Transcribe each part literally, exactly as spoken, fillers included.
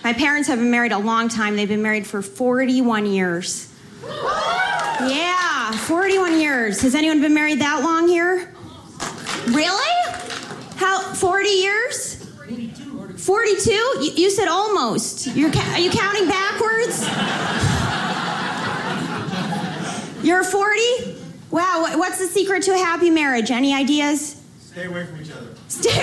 My parents have been married a long time. They've been married for forty-one years. Yeah, forty-one years. Has anyone been married that long here? Really? How, forty years? forty-two. forty-two? You, you said almost. You're, are you counting backwards? You're forty? Wow, what, what's the secret to a happy marriage? Any ideas? Stay away from each other. Stay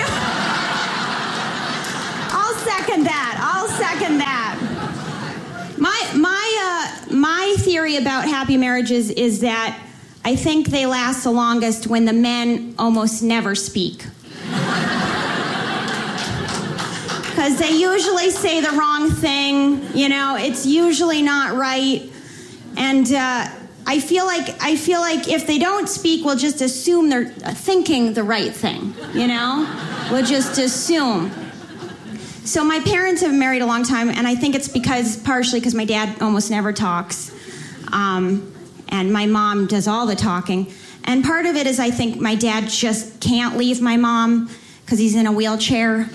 I'll second that. I'll second that. My my uh, my theory about happy marriages is that I think they last the longest when the men almost never speak. Because they usually say the wrong thing, you know, it's usually not right. And uh, I feel like I feel like if they don't speak, we'll just assume they're thinking the right thing, you know? We'll just assume. So my parents have been married a long time, and I think it's because, partially because my dad almost never talks, um, and my mom does all the talking. And part of it is I think my dad just can't leave my mom because he's in a wheelchair.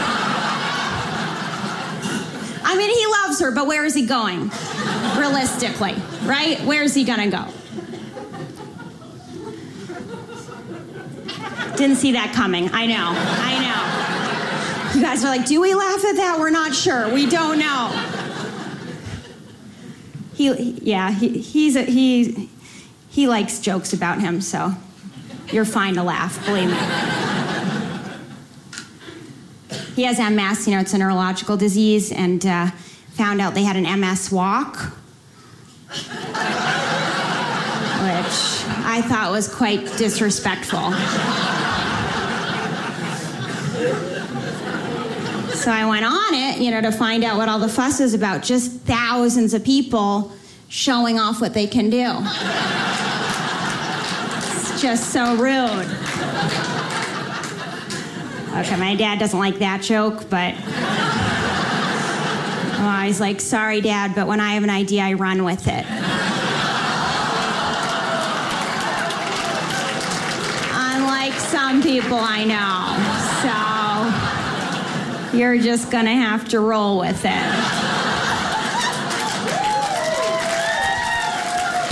I mean, he loves her, but where is he going? Realistically, right? Where is he gonna go? Didn't see that coming. I know, I know. You guys are like, do we laugh at that? We're not sure. We don't know. He, yeah, he, he's a, he, he likes jokes about him, so you're fine to laugh, believe me. He has M S, you know, it's a neurological disease, and uh, found out they had an M S walk, which I thought was quite disrespectful. So I went on it, you know, to find out what all the fuss is about. Just thousands of people showing off what they can do. It's just so rude. Okay, my dad doesn't like that joke, but... Oh, he's like, sorry, Dad, but when I have an idea, I run with it. Unlike some people I know, so... You're just gonna have to roll with it.